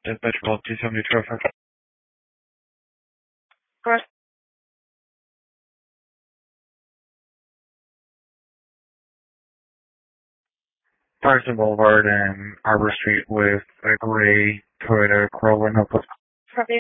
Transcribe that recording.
Dispatch call 270 traffic. First, Patterson Boulevard and Arbor Street with a gray Toyota Corolla, no